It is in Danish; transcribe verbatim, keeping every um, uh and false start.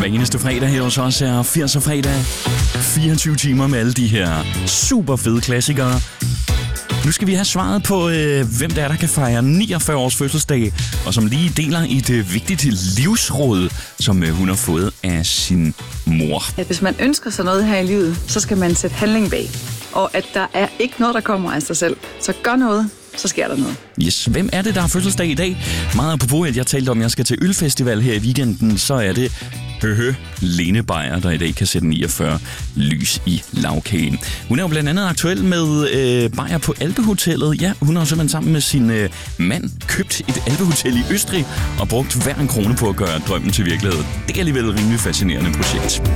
hver eneste fredag her hos os er firserne fredag. fireogtyve timer med alle de her super fede klassikere. Nu skal vi have svaret på, øh, hvem det er, der kan fejre niogfyrre års fødselsdag, og som lige deler et øh, vigtigt livsråd, som øh, hun har fået af sin mor. At hvis man ønsker sig noget her i livet, så skal man sætte handling bag. Og at der er ikke noget, der kommer af sig selv. Så gør noget, så sker der noget. Yes, hvem er det, der har fødselsdag i dag? Meget apropos, at jeg talte om, at jeg skal til Ølfestival her i weekenden, så er det høhø Lene Beyer, der i dag kan sætte niogfyrre lys i lagkagen. Hun er jo blandt andet aktuel med øh, Beyer på Alpehotellet. Ja, hun har simpelthen sammen med sin øh, mand købt et alpehotel i Østrig og brugt hver en krone på at gøre drømmen til virkelighed. Det er alligevel et rimelig fascinerende projekt.